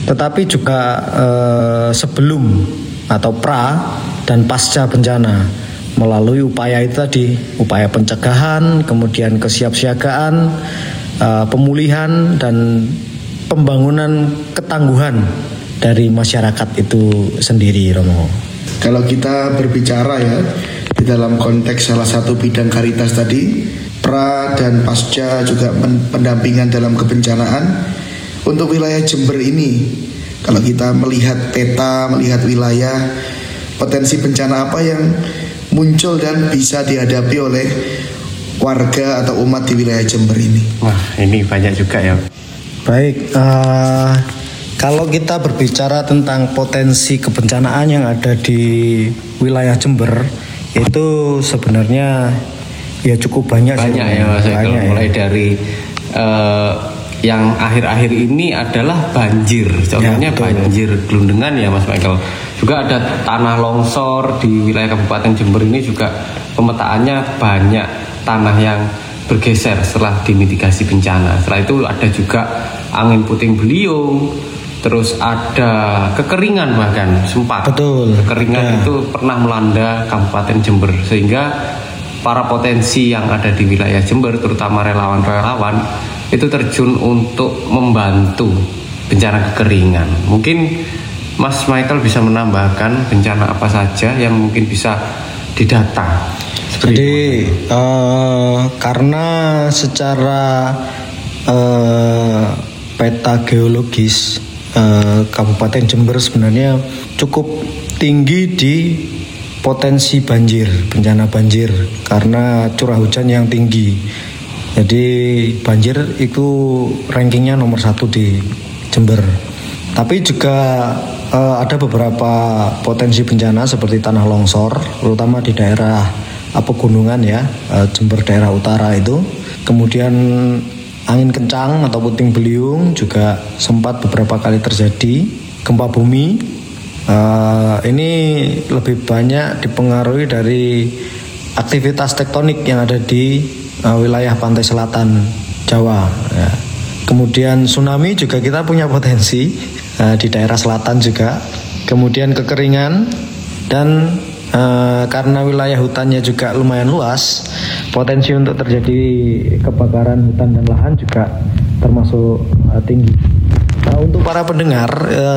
tetapi juga sebelum atau pra dan pasca bencana melalui upaya itu tadi, upaya pencegahan, kemudian kesiapsiagaan, pemulihan dan pembangunan ketangguhan dari masyarakat itu sendiri, Romo. Kalau kita berbicara ya di dalam konteks salah satu bidang Caritas tadi, pra dan pasca juga pendampingan dalam kebencanaan. Untuk wilayah Jember ini, kalau kita melihat peta, melihat wilayah, potensi bencana apa yang muncul dan bisa dihadapi oleh warga atau umat di wilayah Jember ini? Wah, ini banyak juga ya. Baik, kalau kita berbicara tentang potensi kebencanaan yang ada di wilayah Jember, itu sebenarnya ya cukup banyak sih. Ya Mas Michael, mulai dari yang akhir-akhir ini adalah banjir. Contohnya ya, banjir gelundengan ya Mas Michael. Juga ada tanah longsor di wilayah Kabupaten Jember ini juga pemetaannya banyak tanah yang bergeser setelah dimitigasi bencana. Setelah itu ada juga angin puting beliung, terus ada kekeringan bahkan sempat. Betul. Kekeringan itu pernah melanda Kabupaten Jember sehingga para potensi yang ada di wilayah Jember, terutama relawan-relawan, itu terjun untuk membantu bencana kekeringan. Mungkin Mas Michael bisa menambahkan bencana apa saja yang mungkin bisa didata. Jadi karena secara peta geologis Kabupaten Jember sebenarnya cukup tinggi di potensi banjir, bencana banjir karena curah hujan yang tinggi. Jadi banjir itu rankingnya nomor 1 di Jember. Tapi juga ada beberapa potensi bencana seperti tanah longsor, terutama di daerah pegunungan ya, Jember daerah utara itu. Kemudian angin kencang atau puting beliung juga sempat beberapa kali terjadi. Gempa bumi ini lebih banyak dipengaruhi dari aktivitas tektonik yang ada di wilayah pantai selatan Jawa ya. Kemudian tsunami juga kita punya potensi di daerah selatan juga. Kemudian kekeringan dan karena wilayah hutannya juga lumayan luas, potensi untuk terjadi kebakaran hutan dan lahan juga termasuk tinggi. Nah, untuk para pendengar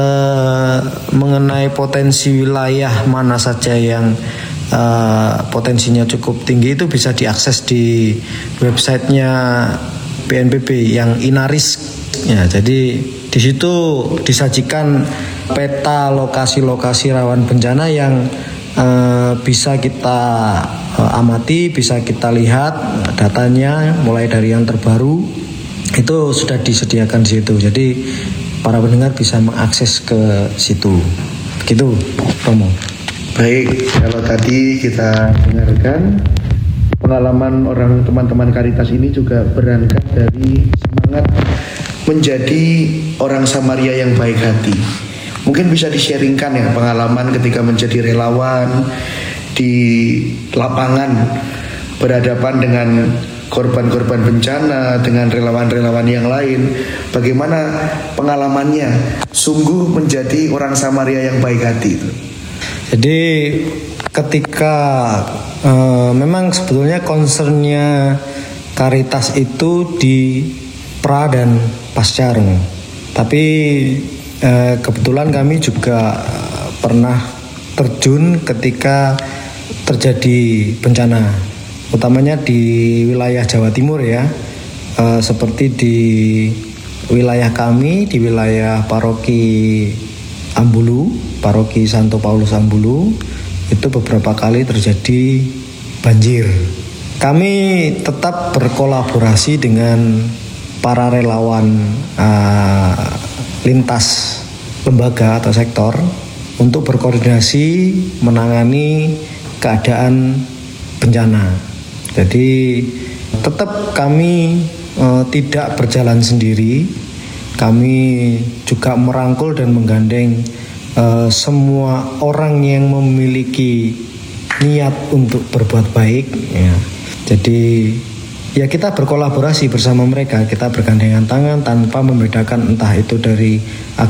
mengenai potensi wilayah mana saja yang potensinya cukup tinggi itu bisa diakses di websitenya BNPB yang Inaris ya. Jadi di situ disajikan peta lokasi-lokasi rawan bencana yang bisa kita amati, bisa kita lihat datanya mulai dari yang terbaru itu sudah disediakan di situ. Jadi para pendengar bisa mengakses ke situ. Begitu, Romo. Baik, kalau tadi kita dengarkan pengalaman orang teman-teman Caritas ini juga berangkat dari semangat menjadi orang Samaria yang baik hati. Mungkin bisa di-sharingkan ya pengalaman ketika menjadi relawan di lapangan, berhadapan dengan korban-korban bencana, dengan relawan-relawan yang lain. Bagaimana pengalamannya sungguh menjadi orang Samaria yang baik hati itu? Jadi ketika memang sebetulnya concernnya Caritas itu di pra dan pasca, tapi kebetulan kami juga pernah terjun ketika terjadi bencana, utamanya di wilayah Jawa Timur ya, seperti di wilayah kami, di wilayah paroki Ambulu, paroki Santo Paulus Ambulu, itu beberapa kali terjadi banjir. Kami tetap berkolaborasi dengan para relawan lintas lembaga atau sektor untuk berkoordinasi menangani keadaan bencana. Jadi tetap kami tidak berjalan sendiri. Kami juga merangkul dan menggandeng semua orang yang memiliki niat untuk berbuat baik ya. Jadi ya kita berkolaborasi bersama mereka, kita bergandengan tangan tanpa membedakan entah itu dari